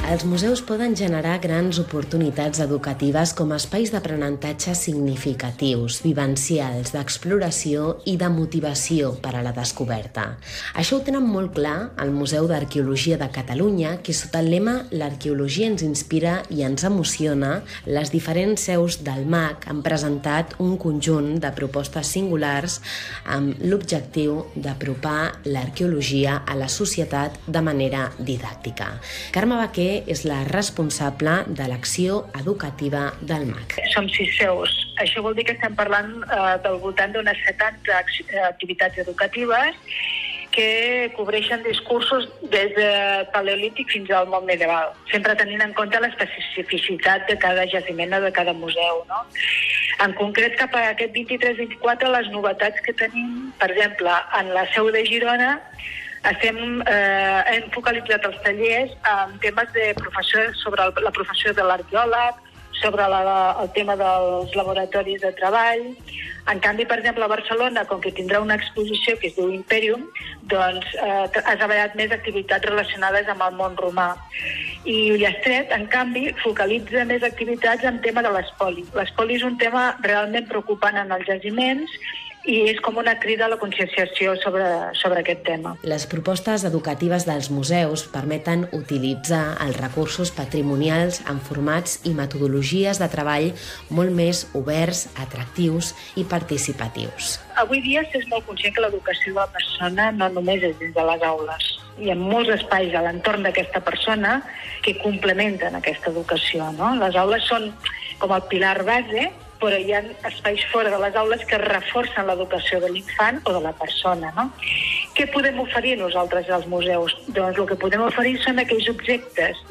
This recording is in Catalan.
Els museus poden generar grans oportunitats educatives com a espais d'aprenentatge significatius, vivencials, d'exploració i de motivació per a la descoberta. Això ho tenen molt clar al Museu d'Arqueologia de Catalunya, que sota el lema «L'arqueologia ens inspira i ens emociona», les diferents seus del MAC han presentat un conjunt de propostes singulars amb l'objectiu d'apropar l'arqueologia a la societat de manera didàctica. Carme Baquer és la responsable de l'acció educativa del MAC. Som 6 seus. Això vol dir que estem parlant del voltant d'unes 70 activitats educatives que cobreixen discursos des de paleolític fins al món medieval, sempre tenint en compte l'especificitat de cada jaciment o de cada museu, no? En concret, cap a aquest 23-24, les novetats que tenim, per exemple, en la seu de Girona, hem focalitzat els tallers en temes de professió, sobre la professió de l'arqueòleg, sobre el tema dels laboratoris de treball. En canvi, per exemple, a Barcelona, com que tindrà una exposició que es diu Imperium, doncs ha treballat més activitats relacionades amb el món romà. I Ullastret, en canvi, focalitza més activitats en tema de l'espoli. L'espoli és un tema realment preocupant en els jaciments i és com una crida a la conscienciació sobre aquest tema. Les propostes educatives dels museus permeten utilitzar els recursos patrimonials en formats i metodologies de treball molt més oberts, atractius i participatius. Avui dia s'és molt conscient que l'educació de la persona no només és dins de les aules. Hi ha molts espais a l'entorn d'aquesta persona que complementen aquesta educació, no? Les aules són com el pilar base, però hi ha espais fora de les aules que reforcen l'educació de l'infant o de la persona, no? Què podem oferir nosaltres als museus? Doncs el que podem oferir són aquells objectes